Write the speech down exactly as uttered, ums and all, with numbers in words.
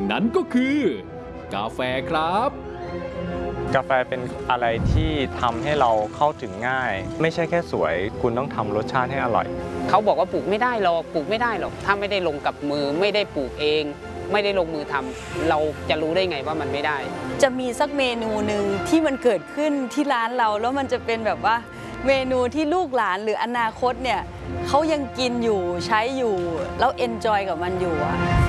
นั้นก็คือกาแฟครับกาแฟเป็นอะไรที่ทำให้เราเข้าถึงง่ายไม่ใช่แค่สวยคุณต้องทำรสชาติให้อร่อยเขาบอกว่าปลูกไม่ได้หรอกปลูกไม่ได้หรอกถ้าไม่ได้ลงกับมือไม่ได้ปลูกเองไม่ได้ลงมือทำเราจะรู้ได้ไงว่ามันไม่ได้จะมีสักเมนูหนึ่งที่มันเกิดขึ้นที่ร้านเราแล้วมันจะเป็นแบบว่าเมนูที่ลูกหลานหรืออนาคตเนี่ยเขายังกินอยู่ใช้อยู่แล้วเอนจอยกับมันอยู่อะ